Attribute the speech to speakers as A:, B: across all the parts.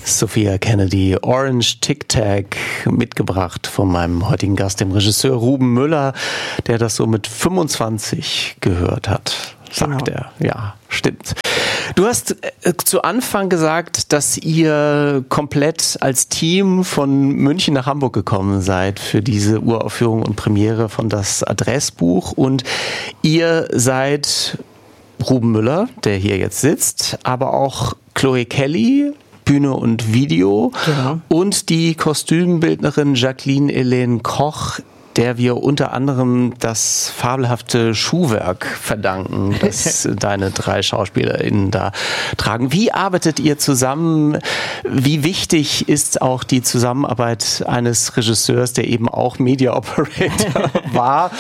A: Sophia Kennedy, Orange Tic Tac, mitgebracht von meinem heutigen Gast, dem Regisseur Ruben Müller, der das so mit 25 gehört hat, sagt er. Ja, stimmt. Du hast zu Anfang gesagt, dass ihr komplett als Team von München nach Hamburg gekommen seid für diese Uraufführung und Premiere von Das Adressbuch. Und ihr seid Ruben Müller, der hier jetzt sitzt, aber auch Chloe Kelly, Bühne und Video, und die Kostümbildnerin Jacqueline Helene Koch, der wir unter anderem das fabelhafte Schuhwerk verdanken, das deine 3 SchauspielerInnen da tragen. Wie arbeitet ihr zusammen? Wie wichtig ist auch die Zusammenarbeit eines Regisseurs, der eben auch Media Operator war,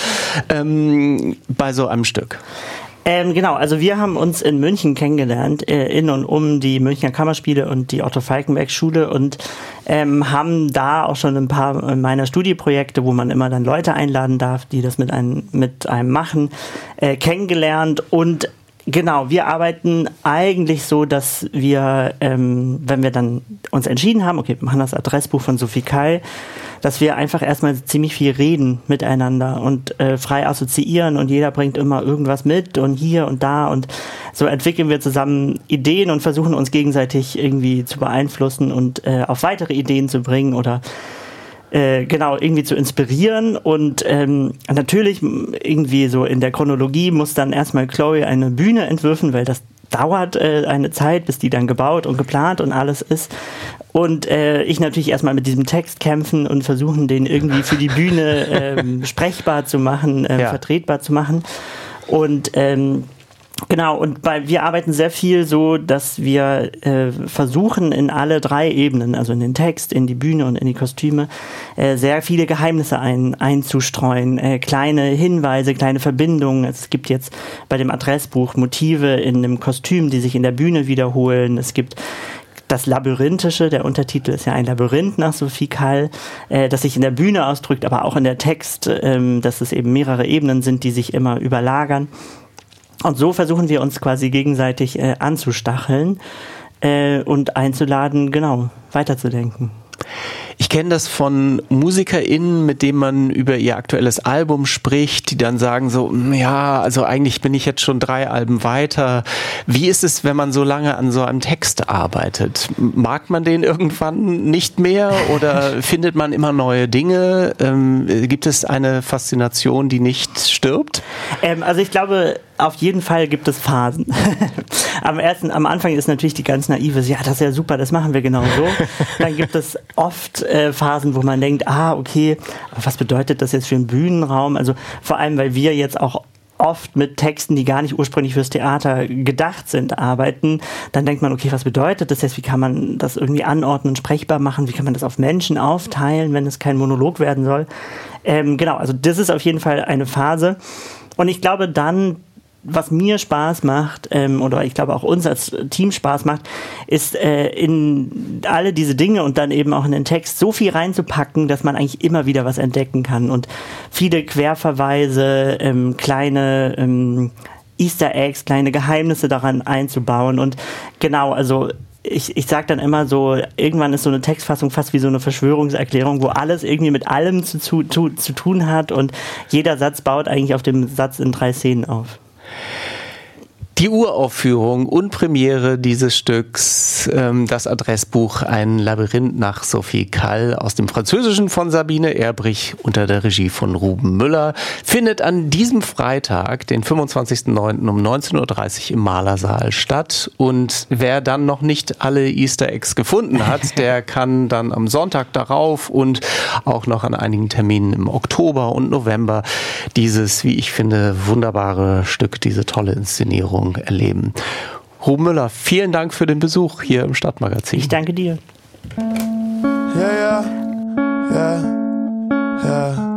A: bei so einem Stück?
B: Genau, also wir haben uns in München kennengelernt, in und um die Münchner Kammerspiele und die Otto-Falckenberg-Schule, und haben da auch schon ein paar meiner Studieprojekte, wo man immer dann Leute einladen darf, die das mit einem machen, kennengelernt. Und genau, wir arbeiten eigentlich so, dass wir, wenn wir dann uns entschieden haben, okay, wir machen das Adressbuch von Sophie Keil, dass wir einfach erstmal ziemlich viel reden miteinander und frei assoziieren, und jeder bringt immer irgendwas mit und hier und da, und so entwickeln wir zusammen Ideen und versuchen uns gegenseitig irgendwie zu beeinflussen und auf weitere Ideen zu bringen oder irgendwie zu inspirieren. Und natürlich irgendwie so in der Chronologie muss dann erstmal Chloe eine Bühne entwürfen, weil das dauert eine Zeit, bis die dann gebaut und geplant und alles ist. Und ich natürlich erstmal mit diesem Text kämpfen und versuchen, den irgendwie für die Bühne sprechbar zu machen, vertretbar zu machen. Und genau, und wir arbeiten sehr viel so, dass wir versuchen, in alle 3 Ebenen, also in den Text, in die Bühne und in die Kostüme, sehr viele Geheimnisse einzustreuen, kleine Hinweise, kleine Verbindungen. Es gibt jetzt bei dem Adressbuch Motive in einem Kostüm, die sich in der Bühne wiederholen. Es gibt das Labyrinthische, der Untertitel ist ja ein Labyrinth nach Sophie Keil, das sich in der Bühne ausdrückt, aber auch in der Text, dass es eben mehrere Ebenen sind, die sich immer überlagern. Und so versuchen wir uns quasi gegenseitig anzustacheln und einzuladen, genau, weiterzudenken.
A: Ich kenne das von MusikerInnen, mit denen man über ihr aktuelles Album spricht, die dann sagen so, ja, also eigentlich bin ich jetzt schon 3 Alben weiter. Wie ist es, wenn man so lange an so einem Text arbeitet? Mag man den irgendwann nicht mehr oder findet man immer neue Dinge? Gibt es eine Faszination, die nicht stirbt?
B: Also ich glaube, auf jeden Fall gibt es Phasen. Am Anfang ist natürlich die ganz naive, ja, das ist ja super, das machen wir genau so. Dann gibt es oft Phasen, wo man denkt, okay, aber was bedeutet das jetzt für einen Bühnenraum? Also vor allem, weil wir jetzt auch oft mit Texten, die gar nicht ursprünglich fürs Theater gedacht sind, arbeiten, dann denkt man, okay, was bedeutet das jetzt? Wie kann man das irgendwie anordnen, sprechbar machen? Wie kann man das auf Menschen aufteilen, wenn es kein Monolog werden soll? Genau, also das ist auf jeden Fall eine Phase. Und ich glaube dann, was mir Spaß macht, oder ich glaube auch uns als Team Spaß macht, ist in alle diese Dinge und dann eben auch in den Text so viel reinzupacken, dass man eigentlich immer wieder was entdecken kann und viele Querverweise, kleine Easter Eggs, kleine Geheimnisse daran einzubauen. Und genau, also ich sage dann immer so, irgendwann ist so eine Textfassung fast wie so eine Verschwörungserklärung, wo alles irgendwie mit allem zu tun hat und jeder Satz baut eigentlich auf dem Satz in 3 Szenen auf.
A: Die Uraufführung und Premiere dieses Stücks, das Adressbuch, ein Labyrinth nach Sophie Keil aus dem Französischen von Sabine Erbrich unter der Regie von Ruben Müller, findet an diesem Freitag, den 25.09. um 19.30 Uhr im Malersaal statt. Und wer dann noch nicht alle Easter Eggs gefunden hat, der kann dann am Sonntag darauf und auch noch an einigen Terminen im Oktober und November dieses, wie ich finde, wunderbare Stück, diese tolle Inszenierung erleben. Ruben Müller, vielen Dank für den Besuch hier im Stadtmagazin.
B: Ich danke dir.
C: Ja, ja, ja, ja.